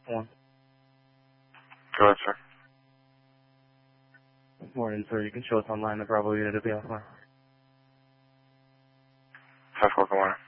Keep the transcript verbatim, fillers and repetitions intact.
One. Go ahead, sir. Morning, sir. You can show us online the Bravo unit to be offline. five four, good morning.